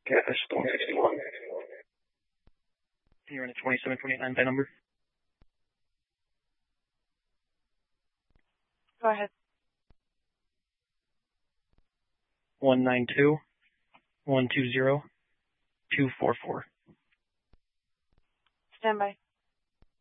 Catfish 161. You're in a 2729 by number. Go ahead. 192-120-244. Stand by.